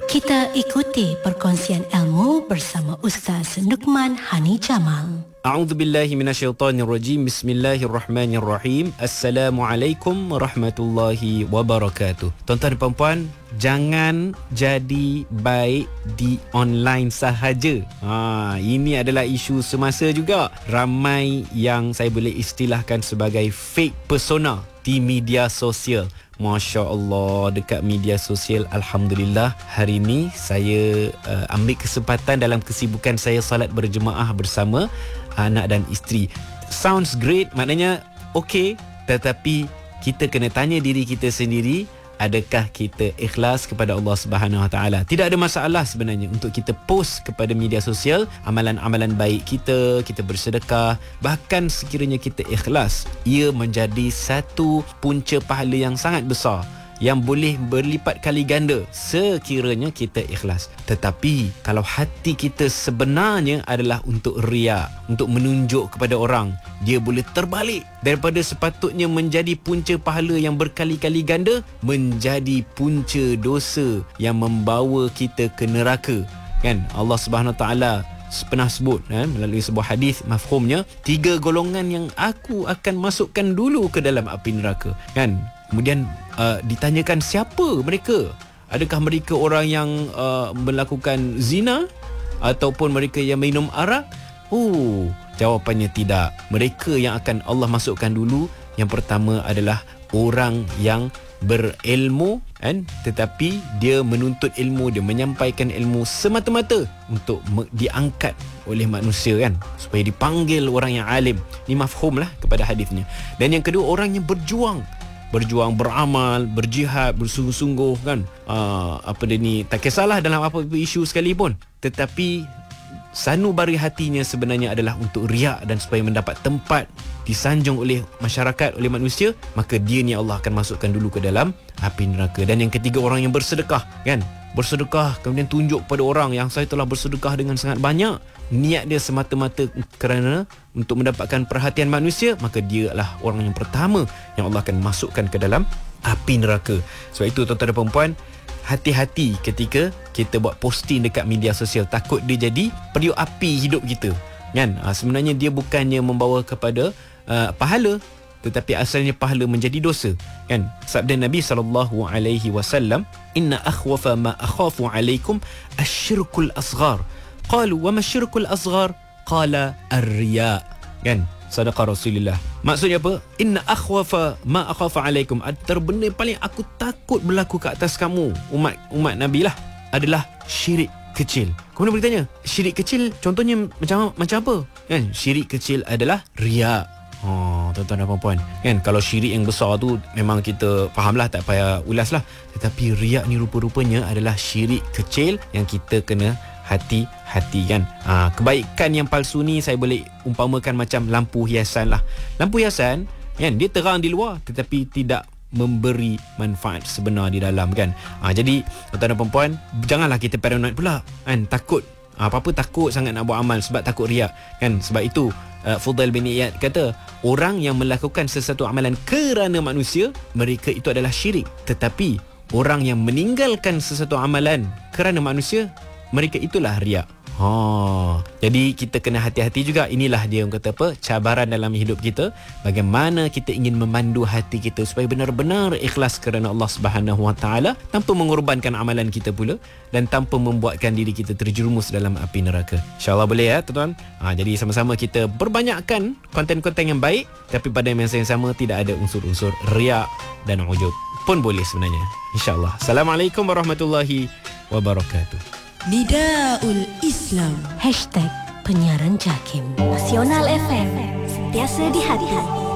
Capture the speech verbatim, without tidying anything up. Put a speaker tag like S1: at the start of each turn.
S1: Kita ikuti perkongsian ilmu bersama Ustaz Nukman Hani Jamal.
S2: A'udzubillahi minasyaitonirrajim. Bismillahirrahmanirrahim. Assalamualaikum warahmatullahi wabarakatuh. Tuan-tuan dan puan-puan, jangan jadi baik di online sahaja. Ha, ini adalah isu semasa juga. Ramai yang saya boleh istilahkan sebagai fake persona di media sosial. Masya Allah, dekat media sosial, Alhamdulillah, hari ini saya uh, ambil kesempatan dalam kesibukan saya salat berjemaah bersama anak dan isteri. Sounds great, maknanya okey, tetapi kita kena tanya diri kita sendiri, adakah kita ikhlas kepada Allah Subhanahu Wa Taala? Tidak ada masalah sebenarnya untuk kita post kepada media sosial amalan-amalan baik kita, kita bersedekah, bahkan sekiranya kita ikhlas, ia menjadi satu punca pahala yang sangat besar yang boleh berlipat kali ganda sekiranya kita ikhlas. Tetapi kalau hati kita sebenarnya adalah untuk riak, untuk menunjuk kepada orang, dia boleh terbalik daripada sepatutnya menjadi punca pahala yang berkali-kali ganda menjadi punca dosa yang membawa kita ke neraka. Kan Allah Subhanahu Wa Taala pernah sebut kan, melalui sebuah hadis mafhumnya, tiga golongan yang aku akan masukkan dulu ke dalam api neraka. Kan kemudian uh, ditanyakan siapa mereka? Adakah mereka orang yang uh, melakukan zina ataupun mereka yang minum arak? Oh, jawapannya tidak. Mereka yang akan Allah masukkan dulu, yang pertama adalah orang yang berilmu, kan, tetapi dia menuntut ilmu, dia menyampaikan ilmu semata-mata untuk me- diangkat oleh manusia, kan, supaya dipanggil orang yang alim. Ini mafhum lah kepada hadisnya. Dan yang kedua, orang yang berjuang berjuang, beramal, berjihad, bersungguh-sungguh, kan, uh, apa dia ni, tak kisahlah dalam apa-apa isu sekalipun, tetapi sanubari hatinya sebenarnya adalah untuk riak dan supaya mendapat tempat disanjung oleh masyarakat, oleh manusia, maka dia ni Allah akan masukkan dulu ke dalam api neraka. Dan yang ketiga, orang yang bersedekah, kan, bersedekah kemudian tunjuk pada orang yang saya telah bersedekah dengan sangat banyak, niat dia semata-mata kerana untuk mendapatkan perhatian manusia, maka dia adalah orang yang pertama yang Allah akan masukkan ke dalam api neraka. Sebab itu tuan-tuan dan puan-puan, hati-hati ketika kita buat posting dekat media sosial, takut dia jadi periuk api hidup kita, kan. Ha, sebenarnya dia bukannya membawa kepada uh, pahala, tetapi asalnya pahala menjadi dosa, kan. Sabda Nabi sallallahu alaihi wasallam, inna akhwafa ma akhafu alaikum asyirkul asghar. Qalu wa ma syirkul asghar? Qala ar-riya, kan. Sadaqah Rasulullah. Maksudnya apa? Inna akhwafa ma akhafa alaikum, terbenda paling aku takut berlaku ke atas kamu, umat umat Nabi lah, adalah syirik kecil. Kemudian bertanya, syirik kecil contohnya macam macam apa? Kan, syirik kecil adalah riya. Oh, tuan-tuan dan puan-puan, kan, kalau syirik yang besar tu memang kita fahamlah, tak payah ulas lah. Tetapi riak ni rupa-rupanya adalah syirik kecil yang kita kena hati-hati, kan. Ha, kebaikan yang palsu ni saya boleh umpamakan macam lampu hiasan lah. Lampu hiasan, kan, dia terang di luar tetapi tidak memberi manfaat sebenar di dalam, kan. Ha, jadi tuan-tuan dan puan-puan, janganlah kita paranoid pula, kan, takut ha, apa-apa takut sangat nak buat amal sebab takut riak, kan. Sebab itu uh, Fudail bin Iyad kata, orang yang melakukan sesuatu amalan kerana manusia, mereka itu adalah syirik. Tetapi orang yang meninggalkan sesuatu amalan kerana manusia, mereka itulah riak. Ha, jadi kita kena hati-hati juga. Inilah dia yang kata apa, cabaran dalam hidup kita, bagaimana kita ingin memandu hati kita supaya benar-benar ikhlas kerana Allah Subhanahu Wa Taala, tanpa mengorbankan amalan kita pula dan tanpa membuatkan diri kita terjerumus dalam api neraka. InsyaAllah boleh ya tuan-tuan. Ha, jadi sama-sama kita perbanyakkan konten-konten yang baik, tapi pada masa yang sama tidak ada unsur-unsur riak dan ujub pun boleh sebenarnya. InsyaAllah. Assalamualaikum warahmatullahi wabarakatuh.
S1: Nidaul Islam Hashtag Penyiaran Jakim Nasional F M, sentiasa di hati.